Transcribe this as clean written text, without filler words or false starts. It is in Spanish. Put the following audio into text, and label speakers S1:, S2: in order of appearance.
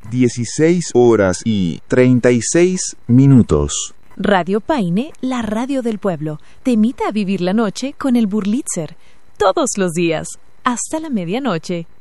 S1: 16:36.
S2: Radio Paine, la radio del pueblo, te invita a vivir la noche con el Burlitzer. Todos los días, hasta la medianoche.